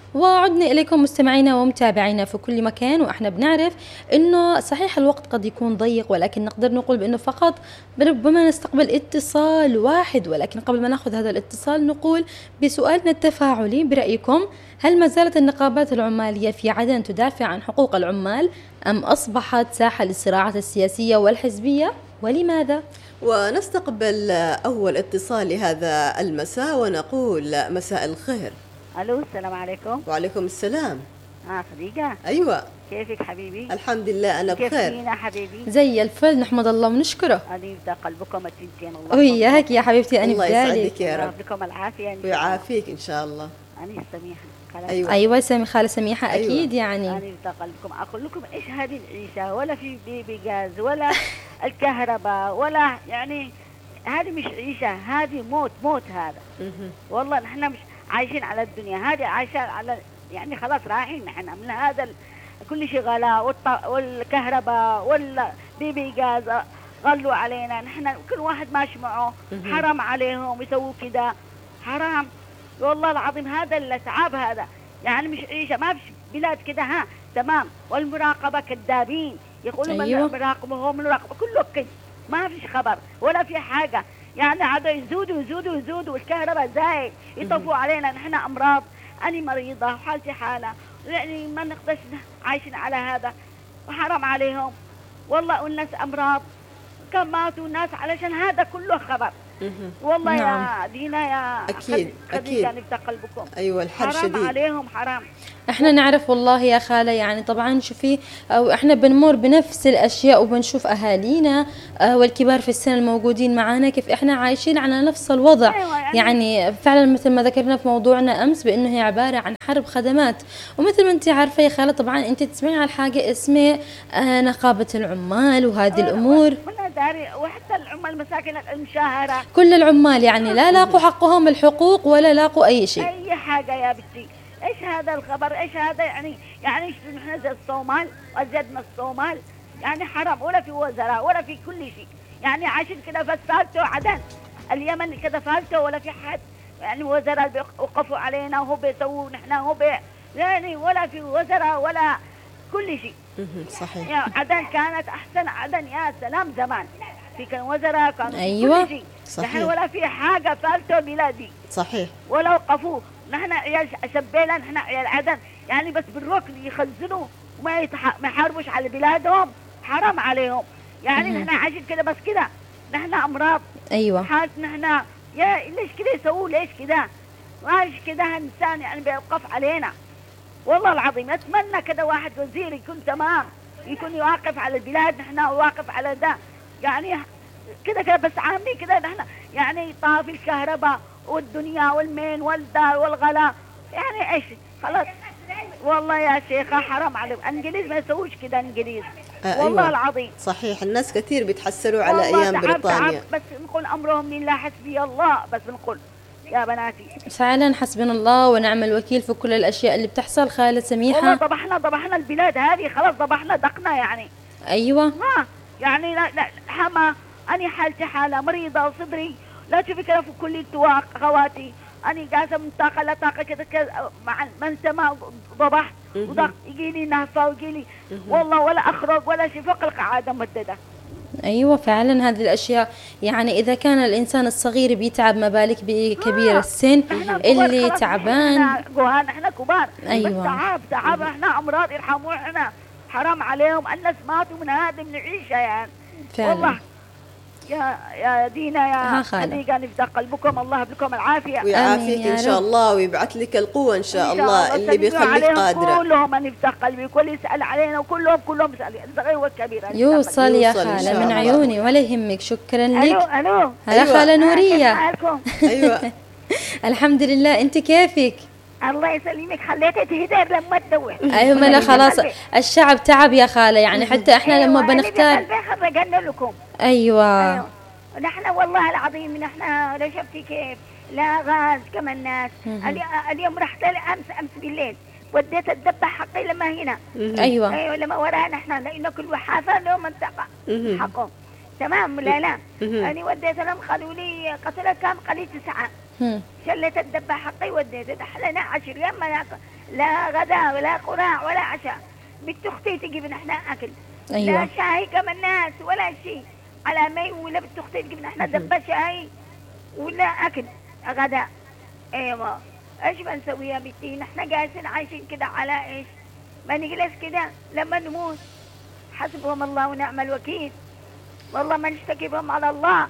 وعدنا إليكم مستمعينا ومتابعينا في كل مكان. وإحنا بنعرف إنه صحيح الوقت قد يكون ضيق، ولكن نقدر نقول بإنه فقط ربما نستقبل اتصال واحد. ولكن قبل ما نأخذ هذا الاتصال نقول بسؤالنا التفاعلي: برأيكم هل ما زالت النقابات العمالية في عدن تدافع عن حقوق العمال، أم أصبحت ساحة للصراعات السياسية والحزبية، ولماذا؟ ونستقبل أول اتصال لهذا المساء ونقول مساء الخير. الو، السلام عليكم. وعليكم السلام. صديقة، أيوة، كيفك حبيبي؟ الحمد لله أنا كيف بخير. فينا حبيبي؟ زي الفل، نحمد الله ونشكره. أنا يبدأ قلبكم التنتين. الله وياك يا حبيبتي، أنا الله بدالي. يسعدك يا رب لكم العافية ويعافيك إن شاء الله. أنا سميحة. أيوة خالة سميحة. أيوة. أكيد يعني أنا يبدأ قلبكم أقول لكم إيش هذه العيشة، ولا في بيبي غاز ولا الكهرباء ولا يعني هذه مش عيشة، هذه موت هذا. والله نحن مش عايشين على الدنيا هذه، عايشين على يعني خلاص رايحين نحن من هذا كل شيء غلا، والكهرباء والبيبي غاز غلوا علينا نحن، كل واحد ماشي معه. حرام عليهم يسووا كده، حرام والله العظيم. هذا الاتعاب هذا يعني مش عيشة، ما فيش بلاد كده تمام. والمراقبة كذابين، يقولوا أيوة. من مراقبة مراقبة كله كذب، ما فيش خبر ولا في حاجة. يعني عادوا يزودوا والكهرباء زايد، يطفوا علينا نحن أمراض. أنا مريضة وحالتي حالة، يعني ما نقدرش عايشين على هذا، وحرام عليهم والله. والناس أمراض، كم ماتوا ناس علشان هذا كله خبر. والله نعم. يا دينا يا أكيد يعني في قلبكم. أيوة الحر حرام شديد عليهم، حرام. احنا نعرف والله يا خالة، يعني طبعا شوفي، او احنا بنمر بنفس الاشياء وبنشوف اهالينا والكبار في السن الموجودين معانا كيف احنا عايشين على نفس الوضع. أيوة يعني فعلا مثل ما ذكرنا في موضوعنا امس بانه هي عبارة عن حرب خدمات. ومثل ما انت عارفة يا خالة، طبعا انت تسمعين على حاجة اسمها نقابة العمال وهذه الامور. ولا داري، وحتى العمال المساكين المشاهرة، كل العمال يعني لا لاقوا حقهم الحقوق ولا لاقوا اي شيء. اي حاجة يا بنتي. ايش هذا الخبر؟ ايش هذا يعني نحن زي الصومال وزدنا الصومال، يعني حرام. ولا في وزراء ولا في كل شيء، يعني عايشين كده بس فالتو عدن اليمن كده فالتو، ولا في حد يعني وزراء بيوقفوا علينا وهو بيسووا نحن هو يعني ولا في وزراء ولا كل شيء. صحيح. يا عدن كانت احسن، عدن يا سلام زمان، في كان وزراء كانوا أيوة. كل شيء. صحيح. نحن ولا في حاجة فالتو بلادي. صحيح. ولا وقفوه نحن عيال شبيلة، نحن عيال عدن يعني بس بالركن يخزنوا وما ما يحاربوش على بلادهم. حرام عليهم يعني. نحن عايشين كده بس كده، نحن أمراض. ايوه حالت نحن يا ليش كده يسووا، ليش كده؟ ماش كده إنسان يعني بيوقف علينا. والله العظيم أتمنى كده واحد وزير يكون تمام، يكون يواقف على البلاد، نحن واقف على ده يعني كده بس عاملين كده نحن يعني طافي الكهرباء والدنيا والمين والدار والغلا، يعني ايش خلاص. والله يا شيخة حرام عليهم، الانجليز ما يسووش كده الانجليز. والله أيوة. العظيم صحيح، الناس كثير بيتحسروا على أيام بريطانيا. تعب بس نقول أمرهم لله حسبي الله، بس نقول يا بناتي فعلا حسبنا الله ونعم الوكيل في كل الاشياء اللي بتحصل. خالة سميحة والله ضبحنا البلاد هذه، خلاص ضبحنا دقنا يعني. ايوه ما يعني لا حما. أنا حالتي حالة مريضة وصدري لا تشوفي كده في كل التواق خواتي. أنا قاسة من طاقة لا طاقة كده مع من سما ضبحت وضغط يجيلي نهفة ويجيلي والله ولا أخرج ولا شيء، فوق القعادة ممددة. ايوه فعلا هذه الاشياء. يعني اذا كان الانسان الصغير بيتعب، ما بالك بكبير السن اللي تعبان. نحن كبار. ايوه بس تعب احنا امراض، يرحموا احنا. حرام عليهم، الناس ماتوا من هذه من العيشه يعني. فعلا. والله يا دينا يا صديقة نفتح قلبكم، الله بكم العافية ويعافيك إن شاء الله ويبعث لك القوة إن شاء الله اللي بيخليك قادرة. كلهم نفتح قلبي، وكل يسأل علينا وكلهم يسأل الصغير والكبير. يوصل يا خالة من عيوني ولا يهمك. شكرا لك. ألو هلا خالة نورية. أيوة الحمد لله، أنت كيفك؟ الله يسلمك، خليتي تهدر لما تدور. ايوه ما لا خلاص الشعب تعب يا خالة، يعني حتى احنا لما بنختار. خرجنا لكم. ايوه نحن والله العظيم نحن لو شفتي كيف لا غاز كما الناس. اليوم رحت امس بالليل وديت الدبة حقي لما هنا. ايوه لما وراها نحن لانه كل وحافة له منطقة حقهم تمام. لا انا وديت لهم قالوا لي قتلت كم قليل 9. شلت الدبة حقي وديت دحلنا 10 ايام ما لا غداء ولا قراع ولا عشاء. بنت اختي تجيب احنا اكل. أيوة. لا شاي كما الناس ولا شيء على مي، ولا بنت اختي تجيب احنا دبه شاي ولا اكل غداء. ايوه ايش بنسوي يا بنتي؟ نحن جالسين عايشين كده على ايش؟ ما نجلس كده لما نموت. حسبهم الله ونعم الوكيل، والله ما نشتكي بهم على الله.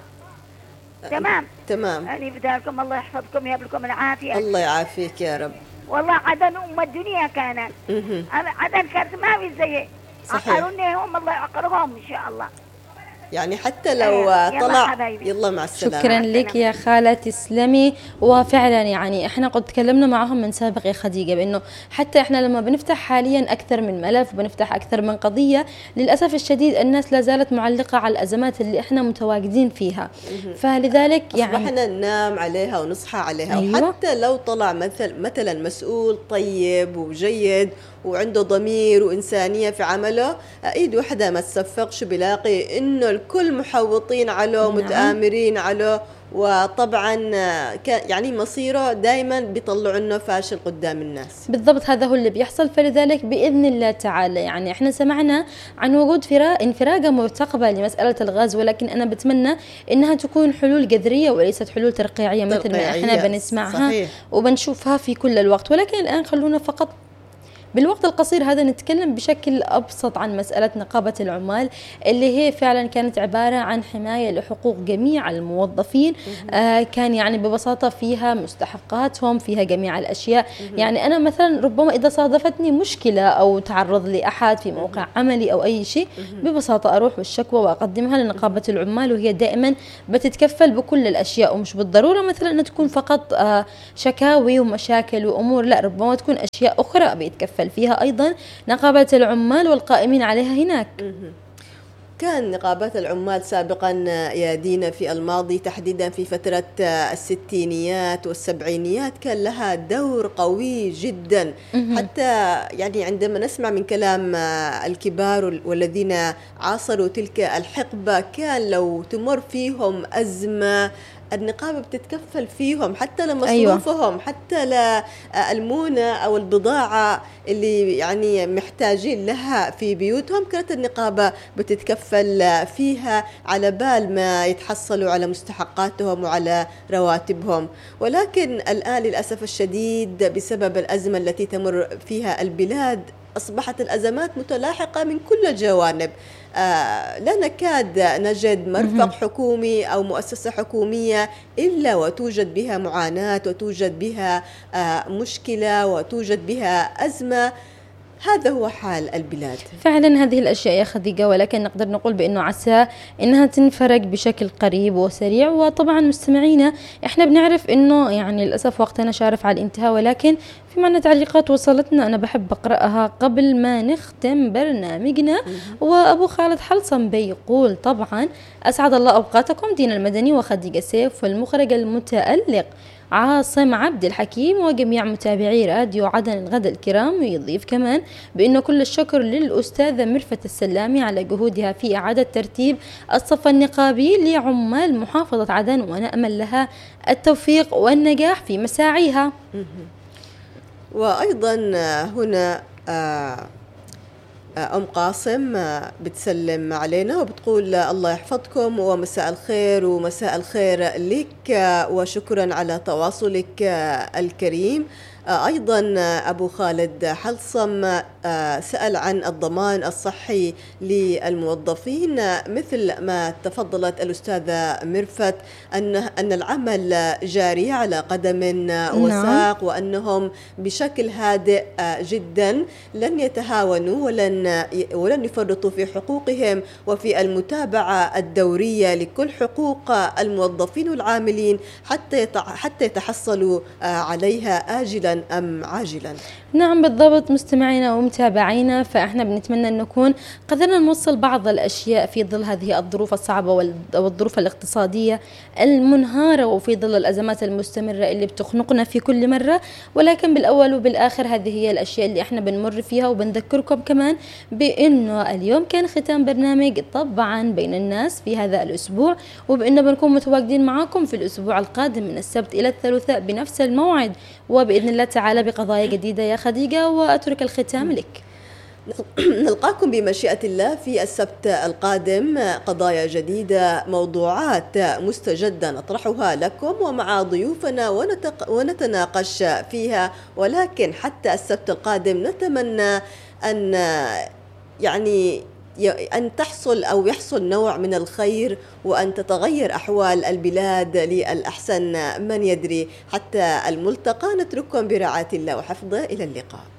تمام تمام. يعني بدالكم الله يحفظكم يهب لكم العافيه. الله يعافيك يا رب. والله عدن ام الدنيا كانت. عدن كانت ما في زي. صحيح. عقروني هم الله يعقرهم ان شاء الله. يعني حتى لو طلع يلا مع السلامة. شكرا لك يا خالة، تسلمي. وفعلا يعني احنا قد تكلمنا معهم من سابق يا خديجة بانه حتى احنا لما بنفتح حاليا اكثر من ملف وبنفتح اكثر من قضية، للاسف الشديد الناس لا زالت معلقة على الازمات اللي احنا متواجدين فيها. فلذلك يعني اصبحنا ننام عليها ونصحى عليها. أيوة. وحتى لو طلع مثلا مسؤول طيب وجيد وعنده ضمير وإنسانية في عمله، إيد وحدة ما تصفقش، بلاقي إنه الكل محوطين عليه متآمرين عليه، وطبعا يعني مصيره دائما بيطلعوا لنا فاشل قدام الناس. بالضبط هذا هو اللي بيحصل. فلذلك بإذن الله تعالى يعني احنا سمعنا عن وجود انفراجة مرتقبة لمسألة الغاز، ولكن أنا بتمنى إنها تكون حلول جذرية وليست حلول ترقيعية مثل ما احنا بنسمعها. صحيح. وبنشوفها في كل الوقت. ولكن الآن خلونا فقط بالوقت القصير هذا نتكلم بشكل أبسط عن مسألة نقابة العمال، اللي هي فعلا كانت عبارة عن حماية لحقوق جميع الموظفين. كان يعني ببساطة فيها مستحقاتهم، فيها جميع الأشياء. يعني أنا مثلا ربما إذا صادفتني مشكلة أو تعرض لي أحد في موقع عملي أو أي شيء، ببساطة أروح بالشكوى وأقدمها لنقابة العمال، وهي دائما بتتكفل بكل الأشياء. ومش بالضرورة مثلا أن تكون فقط شكاوي ومشاكل وأمور، لا، ربما تكون أشياء أخرى بيتكفل فيها أيضا نقابة العمال والقائمين عليها هناك. كان نقابات العمال سابقا يا دينا في الماضي تحديدا في فترة الستينيات والسبعينيات كان لها دور قوي جدا. حتى يعني عندما نسمع من كلام الكبار والذين عاصروا تلك الحقبة، كان لو تمر فيهم أزمة النقابة بتتكفل فيهم حتى لمصروفهم. أيوة. حتى للمونة أو البضاعة اللي يعني محتاجين لها في بيوتهم، كانت النقابة بتتكفل فيها على بال ما يتحصلوا على مستحقاتهم وعلى رواتبهم. ولكن الآن للأسف الشديد بسبب الأزمة التي تمر فيها البلاد، أصبحت الأزمات متلاحقة من كل الجوانب. لا نكاد نجد مرفق حكومي أو مؤسسة حكومية إلا وتوجد بها معاناة وتوجد بها مشكلة وتوجد بها أزمة. هذا هو حال البلاد فعلا. هذه الأشياء يا خديجة، ولكن نقدر نقول بأنه عسى أنها تنفرج بشكل قريب وسريع. وطبعا مستمعينا احنا بنعرف أنه يعني للأسف وقتنا شارف على الانتهاء، ولكن في معنا تعليقات وصلتنا أنا بحب أقرأها قبل ما نختم برنامجنا. وأبو خالد حلصم بيقول طبعا أسعد الله أوقاتكم دينا المدني وخديجة سيف والمخرج المتألق عاصم عبد الحكيم وجميع متابعي راديو عدن الغد الكرام. ويضيف كمان بأنه كل الشكر للأستاذة مرفت السلامي على جهودها في إعادة ترتيب الصف النقابي لعمال محافظة عدن، ونأمل لها التوفيق والنجاح في مساعيها. وأيضا هنا أم قاسم بتسلم علينا وبتقول الله يحفظكم ومساء الخير. ومساء الخير لك وشكرا على تواصلك الكريم. أيضا أبو خالد حلصم سأل عن الضمان الصحي للموظفين، مثل ما تفضلت الأستاذة مرفت أن العمل جاري على قدم وساق، وأنهم بشكل هادئ جدا لن يتهاونوا ولن يفرطوا في حقوقهم وفي المتابعة الدورية لكل حقوق الموظفين والعاملين حتى يتحصلوا عليها آجلا أم عاجلا. نعم بالضبط مستمعينا ومتابعينا، فإحنا بنتمنى أن نكون قدرنا نوصل بعض الأشياء في ظل هذه الظروف الصعبة والظروف الاقتصادية المنهارة وفي ظل الأزمات المستمرة اللي بتخنقنا في كل مرة. ولكن بالأول وبالآخر هذه هي الأشياء اللي إحنا بنمر فيها. وبنذكركم كمان بأنه اليوم كان ختام برنامج طبعا بين الناس في هذا الأسبوع، وبأنه بنكون متواجدين معاكم في الأسبوع القادم من السبت إلى الثلاثاء بنفس الموعد وبإذن الله تعالى بقضايا جديدة يا خديجة، وأترك الختام لك. نلقاكم بمشيئة الله في السبت القادم، قضايا جديدة، موضوعات مستجدة نطرحها لكم ومع ضيوفنا ونتناقش فيها. ولكن حتى السبت القادم نتمنى أن أن تحصل أو يحصل نوع من الخير، وأن تتغير أحوال البلاد للأحسن، من يدري. حتى الملتقى نترككم برعاية الله وحفظه، إلى اللقاء.